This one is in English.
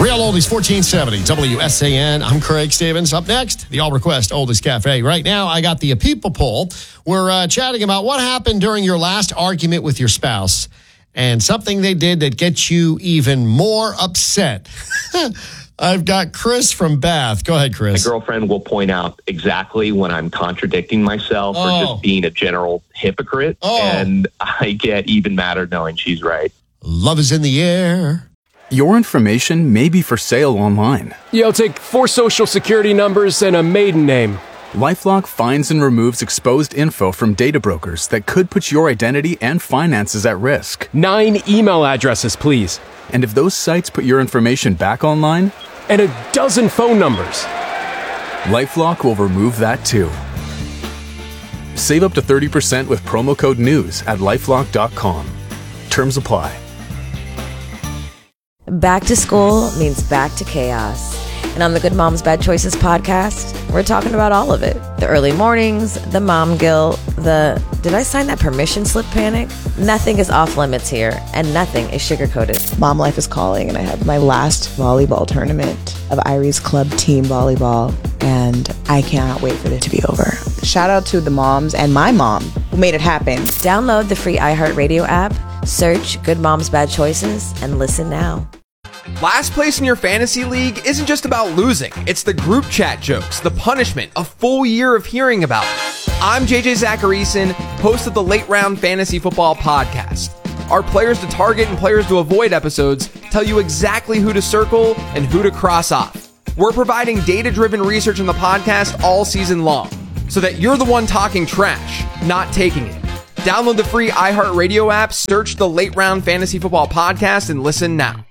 Real Oldies 1470, WSAN. I'm Craig Stevens. Up next, the All Request Oldies Cafe. Right now, I got the People Poll. We're chatting about what happened during your last argument with your spouse and something they did that gets you even more upset. I've got Chris from Bath. Go ahead, Chris. My girlfriend will point out exactly when I'm contradicting myself or just being a general hypocrite, and I get even madder knowing she's right. Love is in the air. Your information may be for sale online. Yeah, I'll take 4 social security numbers and a maiden name. LifeLock finds and removes exposed info from data brokers that could put your identity and finances at risk. 9 email addresses, please. And if those sites put your information back online... And a dozen phone numbers. LifeLock will remove that too. Save up to 30% with promo code NEWS at LifeLock.com. Terms apply. Back to school means back to chaos. And on the Good Moms Bad Choices podcast, we're talking about all of it. The early mornings, the mom guilt, the did I sign that permission slip panic? Nothing is off limits here, and nothing is sugar-coated. Mom life is calling, and I have my last volleyball tournament of Irie's Club team volleyball, and I cannot wait for it to be over. Shout out to the moms and my mom who made it happen. Download the free iHeartRadio app, search Good Moms Bad Choices, and listen now. Last place in your fantasy league isn't just about losing. It's the group chat jokes, the punishment, a full year of hearing about it. I'm JJ Zacharyson, host of the Late Round Fantasy Football Podcast. Our players to target and players to avoid episodes tell you exactly who to circle and who to cross off. We're providing data-driven research in the podcast all season long, so that you're the one talking trash, not taking it. Download the free iHeartRadio app, search the Late Round Fantasy Football Podcast, and listen now.